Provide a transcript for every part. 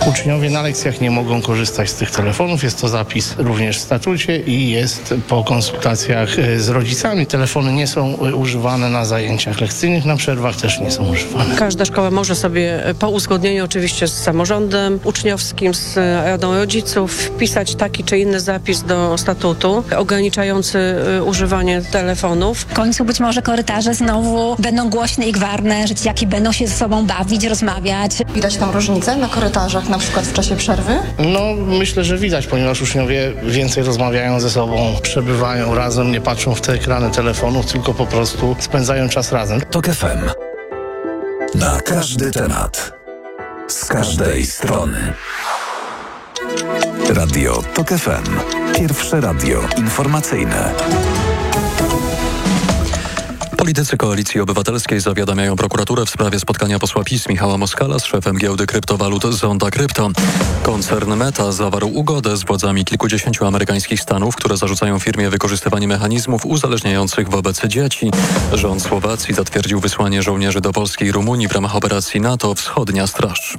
Uczniowie na lekcjach nie mogą korzystać z tych telefonów. Jest to zapis również w statucie i jest po konsultacjach z rodzicami. Telefony nie są używane na zajęciach lekcyjnych, na przerwach też nie są używane. Każda szkoła może sobie po uzgodnieniu oczywiście z samorządem uczniowskim, z radą rodziców wpisać taki czy inny zapis do statutu ograniczający używanie telefonów. W końcu być może korytarze znowu będą głośne i gwarne, że dzieciaki będą się ze sobą bawić, rozmawiać. Widać tam różnicę na korytarzach, na przykład w czasie przerwy? No, myślę, że widać, ponieważ uczniowie więcej rozmawiają ze sobą, przebywają razem, nie patrzą w te ekrany telefonów, tylko po prostu spędzają czas razem. TOK FM. Na każdy temat. Z każdej strony. Radio TOK FM. Pierwsze radio informacyjne. Politycy Koalicji Obywatelskiej zawiadamiają prokuraturę w sprawie spotkania posła PiS Michała Moskala z szefem giełdy kryptowalut Zonda Crypto. Koncern Meta zawarł ugodę z władzami kilkudziesięciu amerykańskich stanów, które zarzucają firmie wykorzystywanie mechanizmów uzależniających wobec dzieci. Rząd Słowacji zatwierdził wysłanie żołnierzy do Polski i Rumunii w ramach operacji NATO Wschodnia Straż.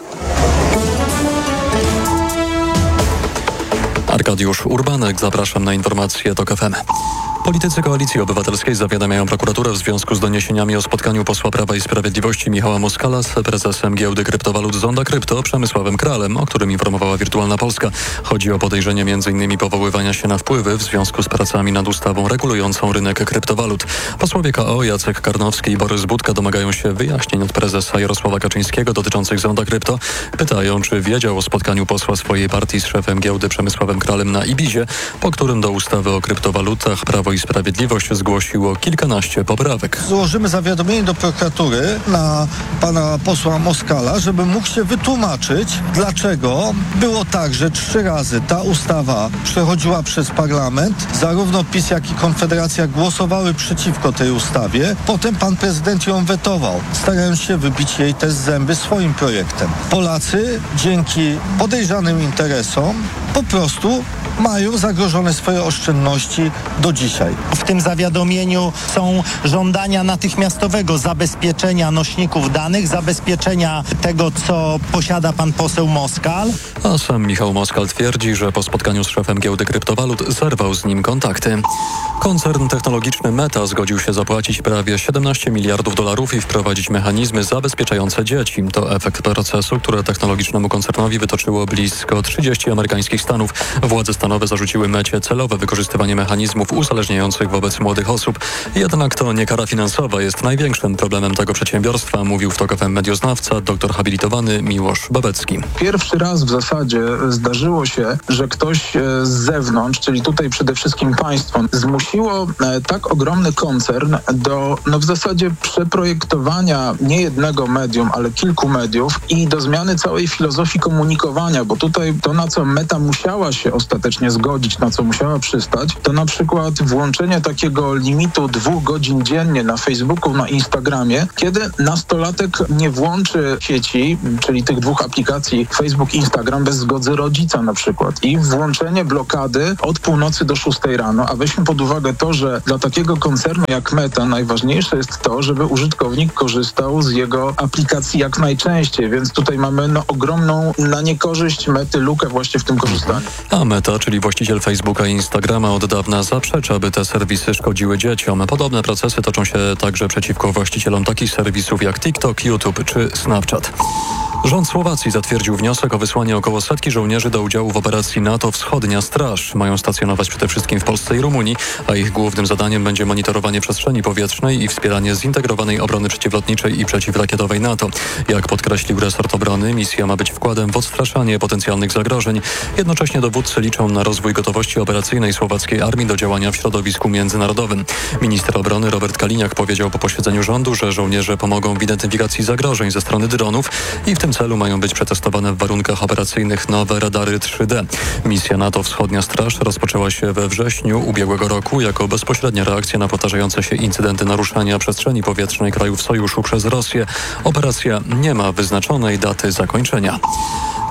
Arkadiusz Urbanek, zapraszam na informacje TOK FM. Politycy Koalicji Obywatelskiej zawiadamiają prokuraturę w związku z doniesieniami o spotkaniu posła Prawa i Sprawiedliwości Michała Moskala z prezesem giełdy kryptowalut Zonda Crypto Przemysławem Kralem, o którym informowała Wirtualna Polska. Chodzi o podejrzenie m.in. powoływania się na wpływy w związku z pracami nad ustawą regulującą rynek kryptowalut. Posłowie KO Jacek Karnowski i Borys Budka domagają się wyjaśnień od prezesa Jarosława Kaczyńskiego dotyczących Zonda Crypto. Pytają, czy wiedział o spotkaniu posła swojej partii z szefem giełdy Przemysławem Kralem na Ibizie, po którym do ustawy o kryptowalutach Prawo i Sprawiedliwość zgłosiło kilkanaście poprawek. Złożymy zawiadomienie do prokuratury na pana posła Moskala, żeby mógł się wytłumaczyć, dlaczego było tak, że 3 razy ta ustawa przechodziła przez parlament. Zarówno PiS, jak i Konfederacja głosowały przeciwko tej ustawie. Potem pan prezydent ją wetował, starając się wybić jej te zęby swoim projektem. Polacy dzięki podejrzanym interesom po prostu mają zagrożone swoje oszczędności do dzisiaj. W tym zawiadomieniu są żądania natychmiastowego zabezpieczenia nośników danych, zabezpieczenia tego, co posiada pan poseł Moskal. A sam Michał Moskal twierdzi, że po spotkaniu z szefem giełdy kryptowalut zerwał z nim kontakty. Koncern technologiczny Meta zgodził się zapłacić prawie $17 miliardów i wprowadzić mechanizmy zabezpieczające dzieci. To efekt procesu, które technologicznemu koncernowi wytoczyło blisko 30 amerykańskich stanów. Władze stanowe zarzuciły Mecie celowe wykorzystywanie mechanizmów uzależniających wobec młodych osób. Jednak to nie kara finansowa jest największym problemem tego przedsiębiorstwa, mówił w TOK FM medioznawca, doktor habilitowany Miłosz Babecki. Pierwszy raz w zasadzie zdarzyło się, że ktoś z zewnątrz, czyli tutaj przede wszystkim państwo, zmusiło tak ogromny koncern do w zasadzie przeprojektowania nie jednego medium, ale kilku mediów i do zmiany całej filozofii komunikowania, bo tutaj to, na co Meta musiała się ostatecznie zgodzić, na co musiała przystać, to na przykład włączenie takiego limitu 2 godzin dziennie na Facebooku, na Instagramie, kiedy nastolatek nie włączy sieci, czyli tych 2 aplikacji Facebook i Instagram bez zgody rodzica na przykład i włączenie blokady od północy do 6 rano, a weźmy pod uwagę to, że dla takiego koncernu jak Meta najważniejsze jest to, żeby użytkownik korzystał z jego aplikacji jak najczęściej, więc tutaj mamy ogromną na niekorzyść Mety lukę właśnie w tym korzystaniu. A Meta, czyli właściciel Facebooka i Instagrama, od dawna zaprzecza, by te serwisy szkodziły dzieciom. Podobne procesy toczą się także przeciwko właścicielom takich serwisów jak TikTok, YouTube czy Snapchat. Rząd Słowacji zatwierdził wniosek o wysłanie około 100 żołnierzy do udziału w operacji NATO Wschodnia Straż. Mają stacjonować przede wszystkim w Polsce i Rumunii, a ich głównym zadaniem będzie monitorowanie przestrzeni powietrznej i wspieranie zintegrowanej obrony przeciwlotniczej i przeciwrakietowej NATO. Jak podkreślił resort obrony, misja ma być wkładem w odstraszanie potencjalnych zagrożeń. Jednocześnie dowódcy liczą na rozwój gotowości operacyjnej słowackiej armii do działania w środowisku międzynarodowym. Minister obrony Robert Kaliniak powiedział po posiedzeniu rządu, że żołnierze pomogą w identyfikacji zagrożeń ze strony dronów i w tym celu mają być przetestowane w warunkach operacyjnych nowe radary 3D. Misja NATO Wschodnia Straż rozpoczęła się we wrześniu ubiegłego roku jako bezpośrednia reakcja na powtarzające się incydenty naruszania przestrzeni powietrznej krajów sojuszu przez Rosję. Operacja nie ma wyznaczonej daty zakończenia.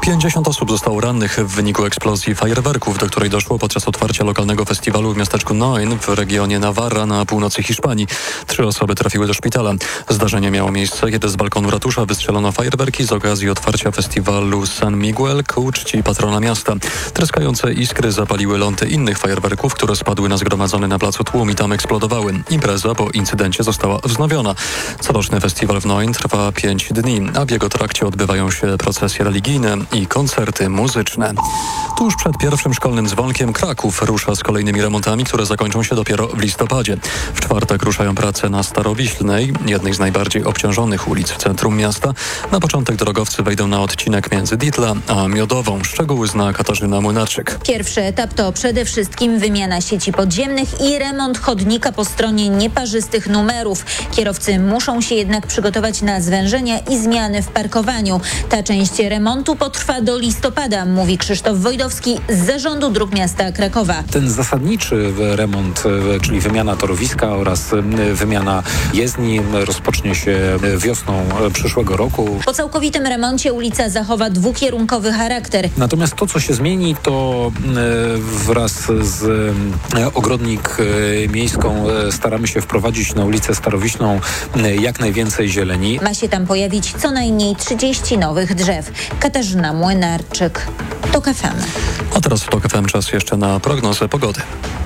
50 osób zostało rannych w wyniku eksplozji fajerwerków, do której doszło podczas otwarcia lokalnego festiwalu w miasteczku Noin w regionie Navarra na północy Hiszpanii. 3 osoby trafiły do szpitala. Zdarzenie miało miejsce, kiedy z balkonu ratusza wystrzelono fajerwerki z okazji otwarcia festiwalu San Miguel ku czci patrona miasta. Tryskające iskry zapaliły ląty innych fajerwerków, które spadły na zgromadzony na placu tłum i tam eksplodowały. Impreza po incydencie została wznowiona. Coroczny festiwal w Noin trwa 5 dni, a w jego trakcie odbywają się procesje religijne i koncerty muzyczne. Tuż przed pierwszym szkolnym dzwonkiem Kraków rusza z kolejnymi remontami, które zakończą się dopiero w listopadzie. W czwartek ruszają prace na Starowiślnej, jednej z najbardziej obciążonych ulic w centrum miasta. Na początek drogowcy wejdą na odcinek między Ditla a Miodową. Szczegóły zna Katarzyna Młynarczyk. Pierwszy etap to przede wszystkim wymiana sieci podziemnych i remont chodnika po stronie nieparzystych numerów. Kierowcy muszą się jednak przygotować na zwężenia i zmiany w parkowaniu. Ta część remontu potrwa do listopada, mówi Krzysztof Wojdowski z Zarządu Dróg Miasta Krakowa. Ten zasadniczy remont, czyli wymiana torowiska oraz wymiana jezdni rozpocznie się wiosną przyszłego roku. Po całkowitym remoncie ulica zachowa dwukierunkowy charakter. Natomiast to, co się zmieni, to wraz z Ogrodnik Miejską staramy się wprowadzić na ulicę Starowiślną jak najwięcej zieleni. Ma się tam pojawić co najmniej 30 nowych drzew. Katarzyna Młynarczyk, TOK FM. A teraz w TOK FM czas jeszcze na prognozę pogody.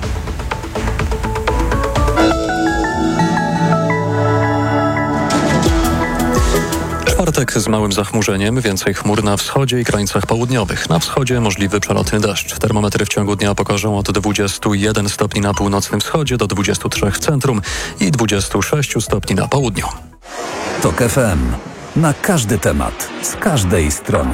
Czwartek z małym zachmurzeniem, więcej chmur na wschodzie i krańcach południowych. Na wschodzie możliwy przelotny deszcz. Termometry w ciągu dnia pokażą od 21 stopni na północnym wschodzie do 23 w centrum i 26 stopni na południu. TOK FM. Na każdy temat, z każdej strony.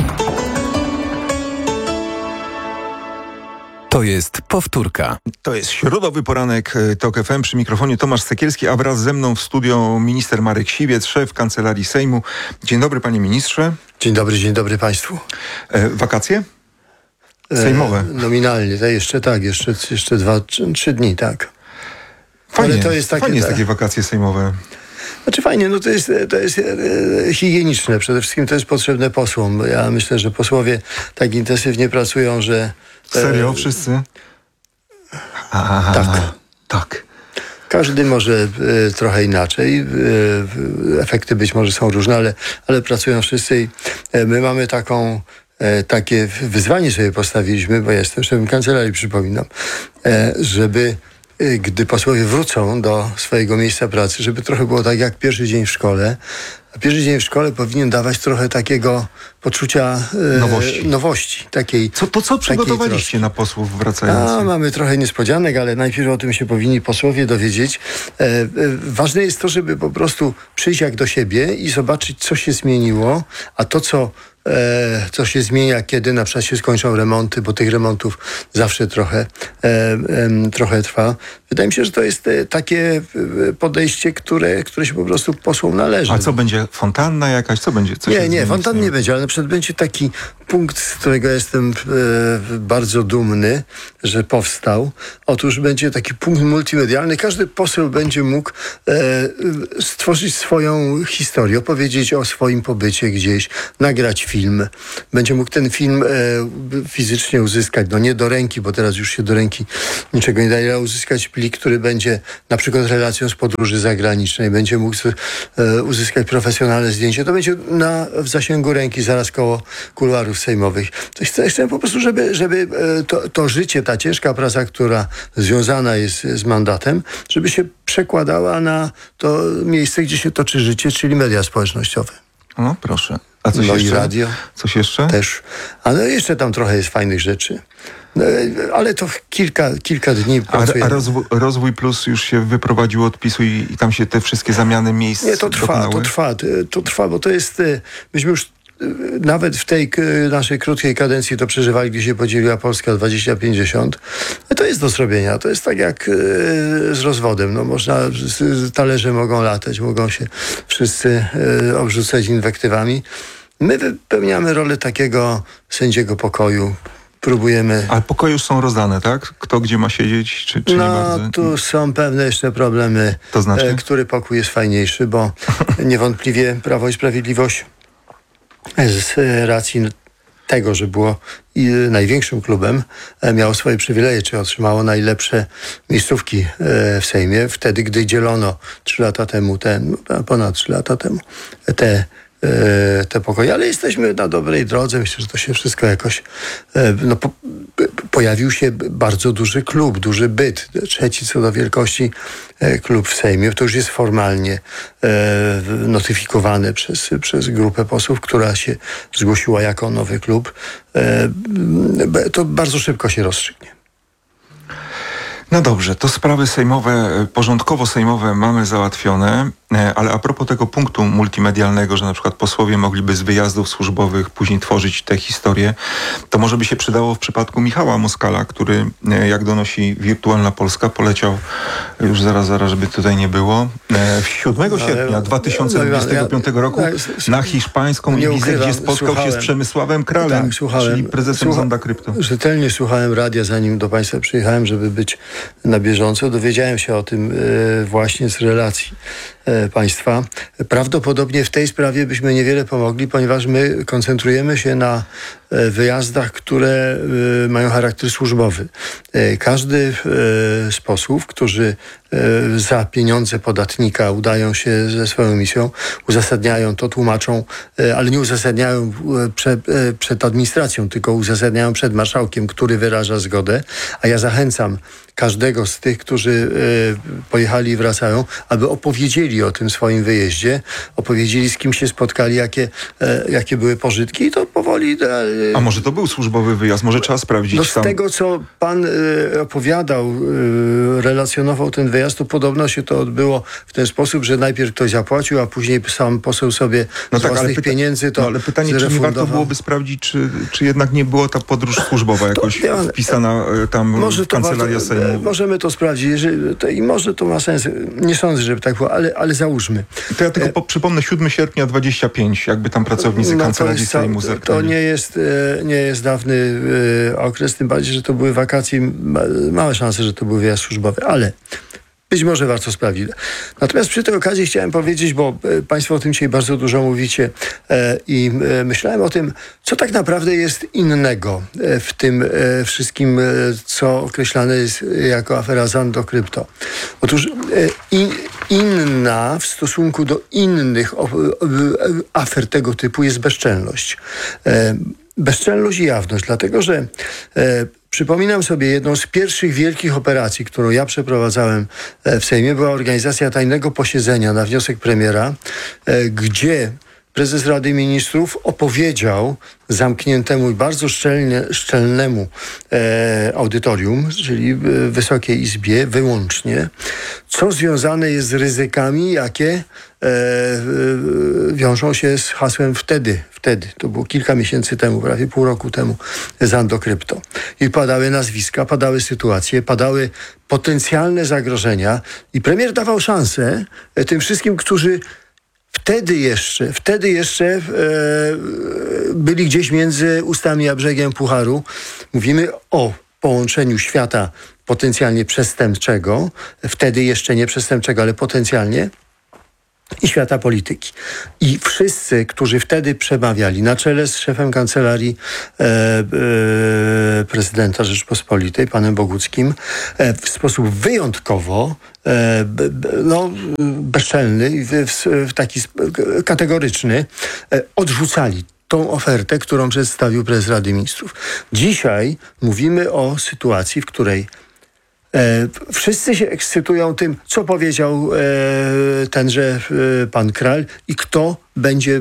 To jest powtórka. To jest środowy poranek TOK FM. Przy mikrofonie Tomasz Sekielski, a wraz ze mną w studio minister Marek Siwiec, szef Kancelarii Sejmu. Dzień dobry, panie ministrze. Dzień dobry państwu. Wakacje? Sejmowe? Nominalnie, to jeszcze 2-3 dni, tak. Fajnie, ale to jest takie, fajnie jest takie wakacje sejmowe. Znaczy fajnie, no to jest higieniczne. Przede wszystkim to jest potrzebne posłom. Ja myślę, że posłowie tak intensywnie pracują, że... Serio? Wszyscy? Tak. Każdy może trochę inaczej. Efekty być może są różne, ale pracują wszyscy i my mamy takie wyzwanie sobie postawiliśmy, bo ja jestem szefem kancelarii, przypominam, żeby gdy posłowie wrócą do swojego miejsca pracy, żeby trochę było tak jak pierwszy dzień w szkole. A pierwszy dzień w szkole powinien dawać trochę takiego poczucia nowości. Co przygotowaliście na posłów wracających? Mamy trochę niespodzianek, ale najpierw o tym się powinni posłowie dowiedzieć. Ważne jest to, żeby po prostu przyjść jak do siebie i zobaczyć, co się zmieniło, a to, co się zmienia, kiedy na przykład się skończą remonty, bo tych remontów zawsze trochę trwa. Wydaje mi się, że to jest takie podejście, które się po prostu posłom należy. A co będzie? Fontanna jakaś? Co będzie? Nie, fontanny nie będzie, ale na przykład będzie taki punkt, z którego jestem bardzo dumny, że powstał. Otóż będzie taki punkt multimedialny. Każdy poseł będzie mógł stworzyć swoją historię, opowiedzieć o swoim pobycie gdzieś, nagrać film. Będzie mógł ten film fizycznie uzyskać, nie do ręki, bo teraz już się do ręki niczego nie daje, ale uzyskać plik, który będzie na przykład relacją z podróży zagranicznej. Będzie mógł uzyskać profesjonalne zdjęcie. To będzie w zasięgu ręki, zaraz koło kuluarów sejmowych. Chcę po prostu, żeby to życie, ta ciężka praca, która związana jest z mandatem, żeby się przekładała na to miejsce, gdzie się toczy życie, czyli media społecznościowe. No proszę. A coś jeszcze? I radio. Coś jeszcze? Też. Ale jeszcze tam trochę jest fajnych rzeczy. Ale to kilka dni pracujemy. A Rozwój Plus już się wyprowadził od PiS-u i tam się te wszystkie zamiany miejsc Nie, to trwa, bo to jest... Myśmy już nawet w tej naszej krótkiej kadencji to przeżywali, gdzie się podzieliła Polska 20-50. To jest do zrobienia. To jest tak jak z rozwodem. Talerze mogą latać, mogą się wszyscy obrzucać inwektywami. My wypełniamy rolę takiego sędziego pokoju. Próbujemy... Ale pokoje już są rozdane, tak? Kto gdzie ma siedzieć, czy nie bardzo? Tu są pewne jeszcze problemy. To znaczy? Który pokój jest fajniejszy, bo niewątpliwie Prawo i Sprawiedliwość z racji tego, że było największym klubem, miało swoje przywileje, czy otrzymało najlepsze miejscówki w Sejmie, wtedy, gdy dzielono 3 lata temu, ponad 3 lata temu, te pokoje, ale jesteśmy na dobrej drodze. Myślę, że to się wszystko jakoś pojawił się bardzo duży klub, duży byt, 3. co do wielkości klub w Sejmie. To już jest formalnie notyfikowane przez grupę posłów, która się zgłosiła jako nowy klub. To bardzo szybko się rozstrzygnie. No dobrze, to sprawy sejmowe, porządkowo sejmowe mamy załatwione, ale a propos tego punktu multimedialnego, że na przykład posłowie mogliby z wyjazdów służbowych później tworzyć te historie, to może by się przydało w przypadku Michała Moskala, który, jak donosi Wirtualna Polska, poleciał już zaraz, żeby tutaj nie było, 7 sierpnia 2025 roku na hiszpańską Ibizę, gdzie spotkał się z Przemysławem Kralem, czyli prezesem Zonda Krypto. Rzetelnie słuchałem radia, zanim do Państwa przyjechałem, żeby być na bieżąco. Dowiedziałem się o tym właśnie z relacji Państwa. Prawdopodobnie w tej sprawie byśmy niewiele pomogli, ponieważ my koncentrujemy się na wyjazdach, które mają charakter służbowy. Każdy z posłów, którzy za pieniądze podatnika udają się ze swoją misją, uzasadniają to, tłumaczą, ale nie uzasadniają przed administracją, tylko uzasadniają przed marszałkiem, który wyraża zgodę, a ja zachęcam każdego z tych, którzy pojechali i wracają, aby opowiedzieli o tym swoim wyjeździe, opowiedzieli, z kim się spotkali, jakie były pożytki i to powoli... A może to był służbowy wyjazd? Może trzeba sprawdzić. No z tego, co pan opowiadał, relacjonował ten wyjazd, to podobno się to odbyło w ten sposób, że najpierw ktoś zapłacił, a później sam poseł sobie z własnych pieniędzy to ale pytanie, czy nie warto byłoby sprawdzić, czy jednak nie była ta podróż służbowa jakoś wpisana tam w Kancelaria Sejmu? Możemy to sprawdzić i może to ma sens. Nie sądzę, żeby tak było, ale załóżmy. To ja tylko przypomnę 7 sierpnia 25, jakby tam pracownicy Kancelarii Sejmu zerknęli. To nie jest dawny okres, tym bardziej, że to były wakacje. Małe szanse, że to był wyjazd służbowy, ale być może warto sprawdzić. Natomiast przy tej okazji chciałem powiedzieć, bo Państwo o tym dzisiaj bardzo dużo mówicie i myślałem o tym, co tak naprawdę jest innego w tym wszystkim, co określane jest jako afera Zando Krypto. Otóż inna w stosunku do innych afer tego typu jest bezczelność. Bezczelność i jawność, dlatego że przypominam sobie, jedną z pierwszych wielkich operacji, którą ja przeprowadzałem w Sejmie, była organizacja tajnego posiedzenia na wniosek premiera, gdzie prezes Rady Ministrów opowiedział zamkniętemu i bardzo szczelnemu audytorium, czyli Wysokiej Izbie wyłącznie, co związane jest z ryzykami, jakie wiążą się z hasłem wtedy, to było kilka miesięcy temu, prawie pół roku temu, Zando Krypto. I padały nazwiska, padały sytuacje, padały potencjalne zagrożenia i premier dawał szansę tym wszystkim, którzy wtedy jeszcze byli gdzieś między ustami a brzegiem pucharu. Mówimy o połączeniu świata potencjalnie przestępczego, wtedy jeszcze nie przestępczego, ale potencjalnie, i świata polityki. I wszyscy, którzy wtedy przemawiali na czele z szefem Kancelarii prezydenta Rzeczypospolitej, panem Boguckim, w sposób wyjątkowo bezczelny i w taki kategoryczny odrzucali tą ofertę, którą przedstawił prezes Rady Ministrów. Dzisiaj mówimy o sytuacji, w której wszyscy się ekscytują tym, co powiedział tenże pan Kral i kto będzie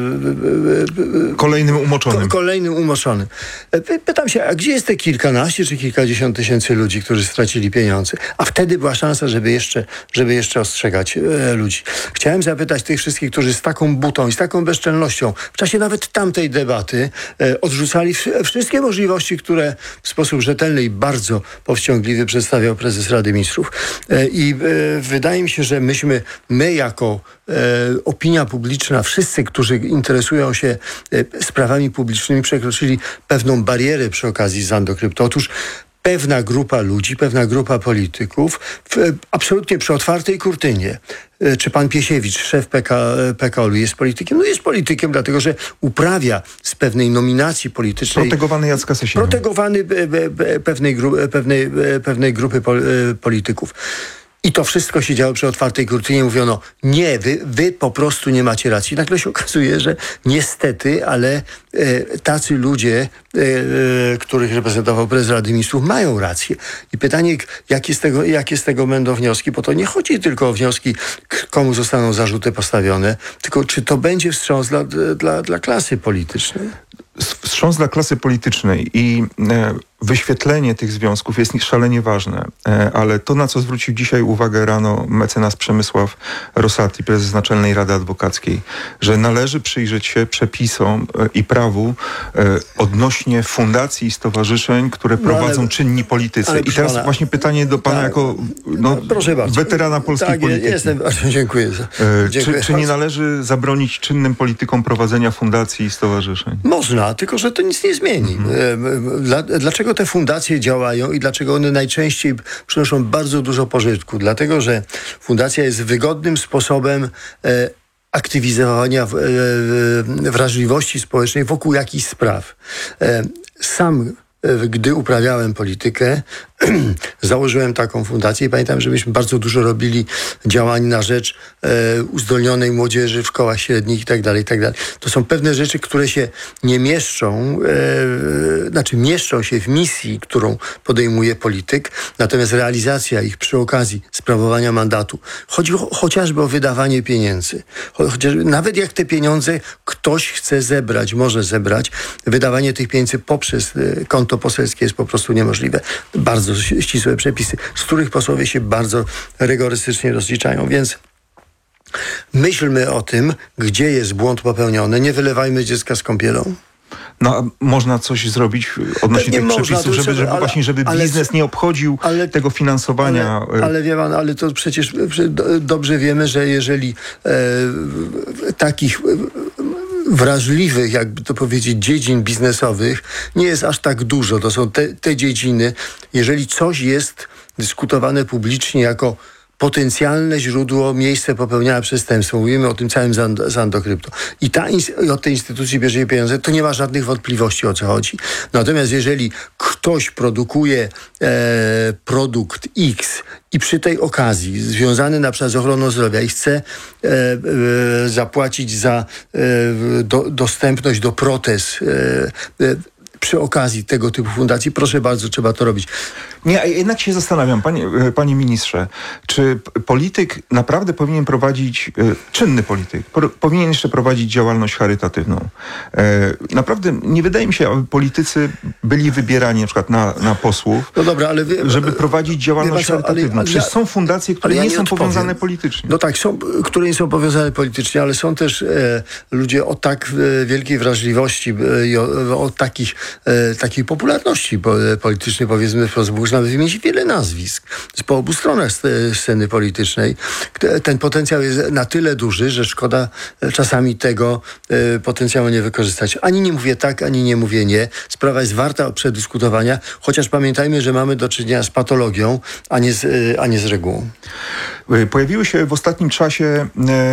kolejnym umoczonym. Pytam się, a gdzie jest te kilkanaście czy kilkadziesiąt tysięcy ludzi, którzy stracili pieniądze? A wtedy była szansa, żeby jeszcze ostrzegać ludzi. Chciałem zapytać tych wszystkich, którzy z taką butą i z taką bezczelnością w czasie nawet tamtej debaty odrzucali wszystkie możliwości, które w sposób rzetelny i bardzo powściągliwy przedstawiał prezes Rady Ministrów. I wydaje mi się, że my jako opinia publiczna, wszyscy, którzy interesują się sprawami publicznymi, przekroczyli pewną barierę przy okazji Zando Krypto. Otóż pewna grupa ludzi, pewna grupa polityków absolutnie przy otwartej kurtynie. Czy pan Piesiewicz, szef PKOL-u jest politykiem? No jest politykiem, dlatego że uprawia z pewnej nominacji politycznej... Protegowany Jacka Sasina. Protegowany pewnej grupy polityków. I to wszystko się działo przy otwartej kurtynie. Mówiono, nie, wy po prostu nie macie racji. Nagle się okazuje, że niestety, ale tacy ludzie, których reprezentował prezes Rady Ministrów, mają rację. I pytanie, jakie z tego będą wnioski, bo to nie chodzi tylko o wnioski, komu zostaną zarzuty postawione, tylko czy to będzie wstrząs dla klasy politycznej. Wstrząs dla klasy politycznej i wyświetlenie tych związków jest szalenie ważne, ale to, na co zwrócił dzisiaj uwagę rano mecenas Przemysław Rosati, prezes Naczelnej Rady Adwokackiej, że należy przyjrzeć się przepisom i prawu odnośnie fundacji i stowarzyszeń, które prowadzą czynni politycy. I teraz właśnie pytanie do pana jako weterana polskiej polityki. Dziękuję. Czy nie należy zabronić czynnym politykom prowadzenia fundacji i stowarzyszeń? Można, tylko że to nic nie zmieni. Dlaczego te fundacje działają i dlaczego one najczęściej przynoszą bardzo dużo pożytku? Dlatego, że fundacja jest wygodnym sposobem aktywizowania wrażliwości społecznej wokół jakichś spraw. Sam, gdy uprawiałem politykę, założyłem taką fundację i pamiętam, że myśmy bardzo dużo robili działań na rzecz uzdolnionej młodzieży w szkołach średnich i tak dalej. To są pewne rzeczy, które się nie mieszczą, mieszczą się w misji, którą podejmuje polityk, natomiast realizacja ich przy okazji sprawowania mandatu, chodzi chociażby o wydawanie pieniędzy. Nawet jak te pieniądze ktoś chce zebrać, może zebrać, wydawanie tych pieniędzy poprzez konto poselskie jest po prostu niemożliwe. Bardzo ścisłe przepisy, z których posłowie się bardzo rygorystycznie rozliczają, więc myślmy o tym, gdzie jest błąd popełniony, nie wylewajmy dziecka z kąpielą. No, a można coś zrobić odnośnie tych przepisów, żeby biznes nie obchodził tego finansowania. Ale wie pan, ale to przecież dobrze wiemy, że jeżeli takich wrażliwych, jakby to powiedzieć, dziedzin biznesowych nie jest aż tak dużo. To są te dziedziny, jeżeli coś jest dyskutowane publicznie jako potencjalne źródło, miejsce popełniania przestępstwa. Mówimy o tym całym Zandokrypto. I od tej instytucji bierze jej pieniądze, to nie ma żadnych wątpliwości, o co chodzi. Natomiast jeżeli ktoś produkuje produkt X i przy tej okazji, związany na przykład z ochroną zdrowia i chce zapłacić za dostępność do protez przy okazji tego typu fundacji, proszę bardzo, trzeba to robić. Nie, a jednak się zastanawiam, panie ministrze, czy polityk naprawdę powinien prowadzić, czynny polityk, powinien jeszcze prowadzić działalność charytatywną? Naprawdę nie wydaje mi się, aby politycy byli wybierani na przykład na posłów, żeby prowadzić działalność charytatywną. Przecież są fundacje, które nie są powiązane politycznie. No tak, są, które nie są powiązane politycznie, ale są też ludzie o tak wielkiej wrażliwości i o takiej popularności politycznej, powiedzmy wprost, bo nawet wymienić wiele nazwisk po obu stronach sceny politycznej. Ten potencjał jest na tyle duży, że szkoda czasami tego potencjału nie wykorzystać. Ani nie mówię tak, ani nie mówię nie. Sprawa jest warta przedyskutowania, chociaż pamiętajmy, że mamy do czynienia z patologią, a nie z regułą. Pojawiły się w ostatnim czasie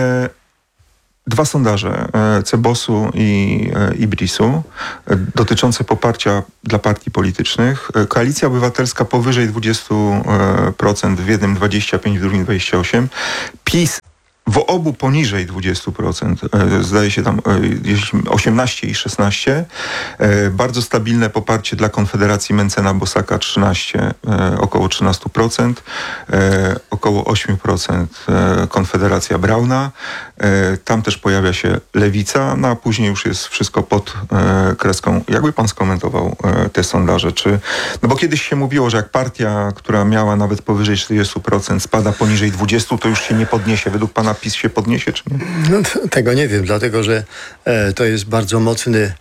dwa sondaże CBOS-u i BRIS-u dotyczące poparcia dla partii politycznych. Koalicja Obywatelska powyżej 20%, w jednym 25%, w drugim 28%. PiS w obu poniżej 20%, zdaje się tam 18 i 16. Bardzo stabilne poparcie dla Konfederacji Mencena Bosaka 13, około 13%, około 8% Konfederacja Brauna. Tam też pojawia się Lewica, no a później już jest wszystko pod kreską. Jakby pan skomentował te sondaże? No bo kiedyś się mówiło, że jak partia, która miała nawet powyżej 40%, spada poniżej 20%, to już się nie podniesie. Według pana PiS się podniesie, czy nie? No, tego nie wiem, dlatego że to jest bardzo mocny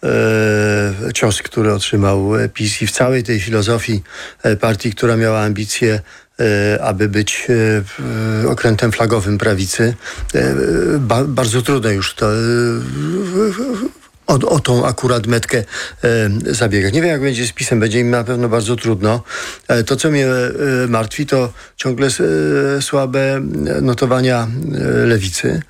cios, który otrzymał PiS i w całej tej filozofii partii, która miała ambicje, aby być okrętem flagowym prawicy. Bardzo trudno już to o tą akurat metkę zabiegać. Nie wiem, jak będzie z PiS-em, będzie im na pewno bardzo trudno. To, co mnie martwi, to ciągle słabe notowania lewicy,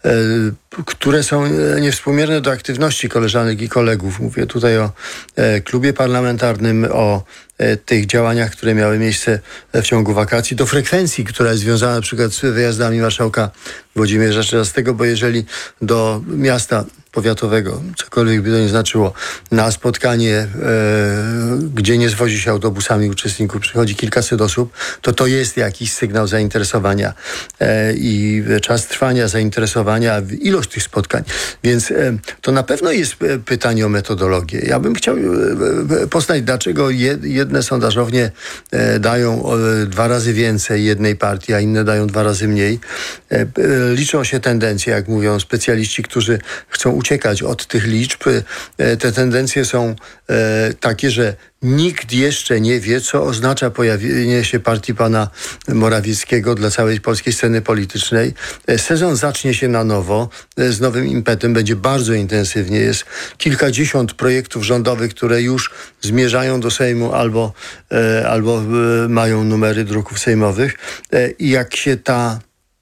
które są niewspółmierne do aktywności koleżanek i kolegów. Mówię tutaj o klubie parlamentarnym, o tych działaniach, które miały miejsce w ciągu wakacji, do frekwencji, która jest związana na przykład z wyjazdami marszałka Włodzimierza Czarzastego, bo jeżeli do miasta powiatowego, cokolwiek by to nie znaczyło, na spotkanie, gdzie nie zwozi się autobusami uczestników, przychodzi kilkaset osób, to jest jakiś sygnał zainteresowania i czas trwania zainteresowania, ilość tych spotkań. Więc to na pewno jest pytanie o metodologię. Ja bym chciał poznać, dlaczego jedne sondażownie dają 2 razy więcej jednej partii, a inne dają 2 razy mniej. Liczą się tendencje, jak mówią specjaliści, którzy chcą uciekać od tych liczb. Te tendencje są takie, że nikt jeszcze nie wie, co oznacza pojawienie się partii pana Morawieckiego dla całej polskiej sceny politycznej. Sezon zacznie się na nowo, z nowym impetem, będzie bardzo intensywnie. Jest kilkadziesiąt projektów rządowych, które już zmierzają do Sejmu albo mają numery druków sejmowych. I jak się ta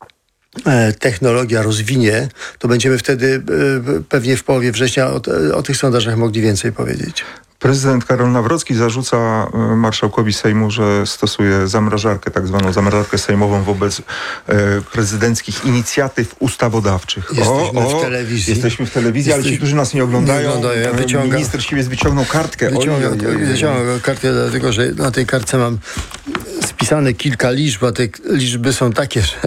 technologia rozwinie, to będziemy wtedy pewnie w połowie września o tych sondażach mogli więcej powiedzieć. Prezydent Karol Nawrocki zarzuca marszałkowi Sejmu, że stosuje zamrażarkę, tak zwaną zamrażarkę sejmową wobec prezydenckich inicjatyw ustawodawczych. Jesteśmy w telewizji. Jesteśmy w telewizji, ale ci, którzy nas nie oglądają, minister siebie wyciągnął kartkę. Wyciągam kartkę, dlatego że na tej kartce mam spisane kilka liczb, a te liczby są takie, że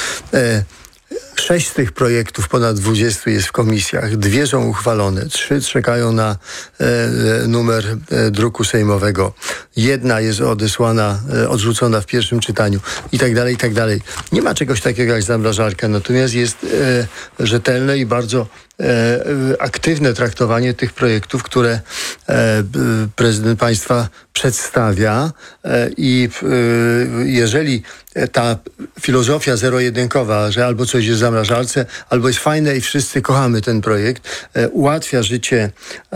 6 z tych projektów, ponad 20 jest w komisjach, 2 są uchwalone, 3 czekają na numer druku sejmowego, 1 jest odrzucona w pierwszym czytaniu i tak dalej, i tak dalej. Nie ma czegoś takiego jak zamrażarka, natomiast jest rzetelne i bardzo aktywne traktowanie tych projektów, które prezydent państwa przedstawia i jeżeli ta filozofia zero-jedynkowa, że albo coś jest w zamrażarce, albo jest fajne i wszyscy kochamy ten projekt, ułatwia życie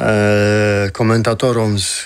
komentatorom z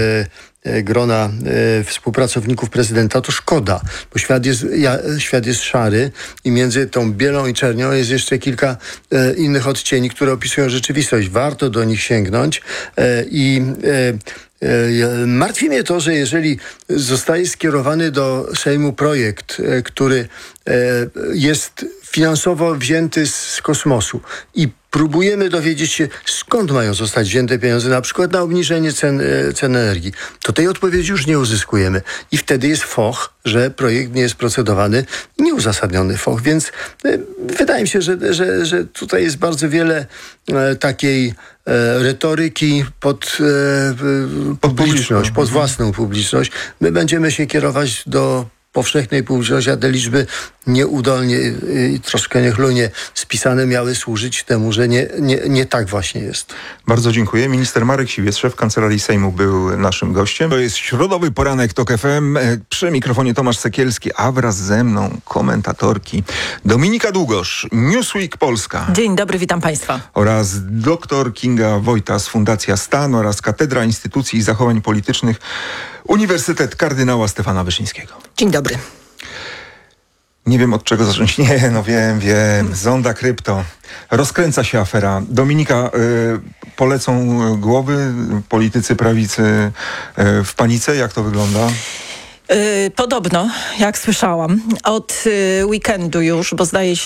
grona współpracowników prezydenta, to szkoda, bo świat jest szary i między tą bielą i czernią jest jeszcze kilka innych odcieni, które opisują rzeczywistość. Warto do nich sięgnąć i martwi mnie to, że jeżeli zostaje skierowany do Sejmu projekt, który jest finansowo wzięty z kosmosu i próbujemy dowiedzieć się, skąd mają zostać wzięte pieniądze, na przykład na obniżenie cen energii, to tej odpowiedzi już nie uzyskujemy. I wtedy jest foch, że projekt nie jest procedowany, nieuzasadniony foch. Więc wydaje mi się, że tutaj jest bardzo wiele takiej retoryki pod publiczność, pod własną publiczność. My będziemy się kierować do powszechnej publiczności, a te liczby nieudolnie i troszkę niechlujnie spisane miały służyć temu, że nie tak właśnie jest. Bardzo dziękuję. Minister Marek Siwiec, szef Kancelarii Sejmu, był naszym gościem. To jest środowy poranek TOK FM. Przy mikrofonie Tomasz Sekielski, a wraz ze mną komentatorki Dominika Długosz, Newsweek Polska. Dzień dobry, witam Państwa. Oraz dr Kinga Wojtas, Fundacja Stan oraz Katedra Instytucji i Zachowań Politycznych, Uniwersytet Kardynała Stefana Wyszyńskiego. Dzień dobry. Nie wiem, od czego zacząć. Nie, no wiem. Zonda krypto. Rozkręca się afera. Dominika, polecą głowy politycy prawicy w panice? Jak to wygląda? Podobno, jak słyszałam, od weekendu już, bo zdaje się,